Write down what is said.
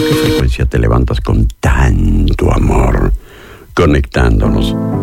qué frecuencia te levantas con tanto amor, conectándonos